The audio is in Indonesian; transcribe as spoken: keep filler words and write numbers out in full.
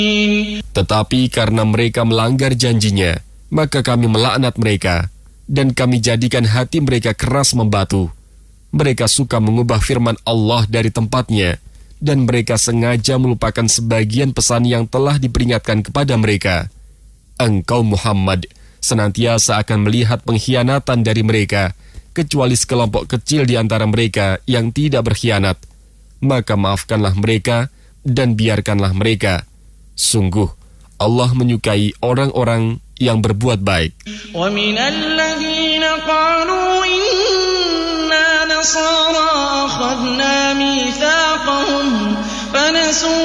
Tetapi karena mereka melanggar janjinya, maka kami melaknat mereka, dan kami jadikan hati mereka keras membatu. Mereka suka mengubah firman Allah dari tempatnya, dan mereka sengaja melupakan sebagian pesan yang telah diperingatkan kepada mereka. Engkau Muhammad senantiasa akan melihat pengkhianatan dari mereka, kecuali sekelompok kecil di antara mereka yang tidak berkhianat. Maka maafkanlah mereka dan biarkanlah mereka. Sungguh, Allah menyukai orang-orang yang berbuat baik. وَمِنَ الَّذِينَ قَالُوا إِنَّا نَصَارَى أَخَذْنَا مِيثَاقَهُمْ فَنَسُوا